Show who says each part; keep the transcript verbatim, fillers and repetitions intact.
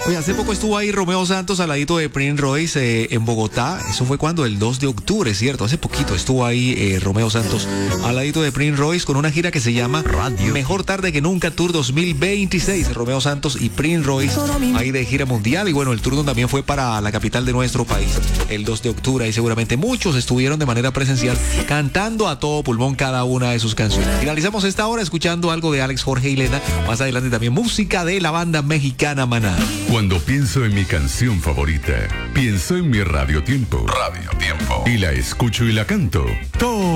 Speaker 1: Oye, hace poco estuvo ahí Romeo Santos al ladito de Prince Royce eh, en Bogotá. Eso fue cuando el dos de octubre, ¿cierto? Hace poquito estuvo ahí eh, Romeo Santos al ladito de Prince Royce con una gira que se llama Radio Mejor Tarde que Nunca Tour dos mil veintiséis. Romeo Santos y Prince Royce ahí de gira mundial. Y bueno, el tour también fue para la capital de nuestro país el dos de octubre. Y seguramente muchos estuvieron de manera presencial cantando a todo pulmón cada una de sus canciones. Finalizamos esta hora escuchando algo de Alex, Jorge y Lena. Más adelante también música de la banda mexicana Maná.
Speaker 2: Cuando pienso en mi canción favorita, pienso en mi Radio Tiempo. Radio Tiempo. Y la escucho y la canto todo